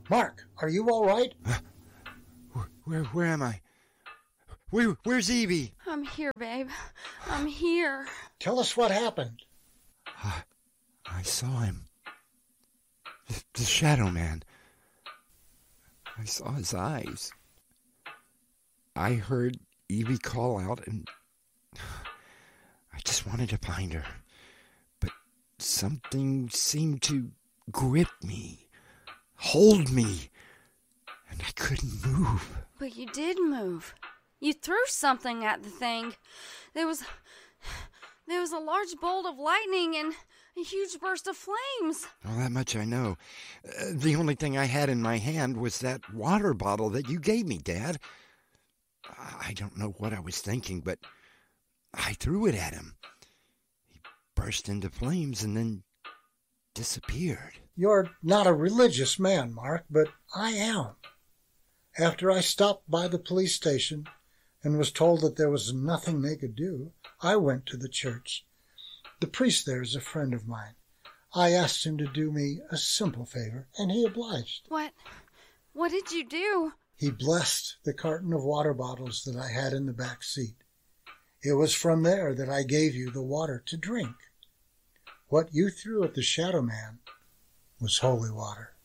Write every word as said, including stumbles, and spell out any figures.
Mark, are you all right? Uh, where, where am I? Where, where's Evie? I'm here, babe. I'm here. Tell us what happened. I, I saw him. The, the Shadow Man. I saw his eyes. I heard Evie call out, and I just wanted to find her. But something seemed to grip me, hold me, and I couldn't move. But you did move. You threw something at the thing. There was... There was a large bolt of lightning and a huge burst of flames. Well, that much I know. Uh, the only thing I had in my hand was that water bottle that you gave me, Dad. I don't know what I was thinking, but I threw it at him. He burst into flames and then disappeared. You're not a religious man, Mark, but I am. After I stopped by the police station and was told that there was nothing they could do, I went to the church. The priest there is a friend of mine. I asked him to do me a simple favor, and he obliged. What? What did you do? He blessed the carton of water bottles that I had in the back seat. It was from there that I gave you the water to drink. What you threw at the Shadow Man was holy water.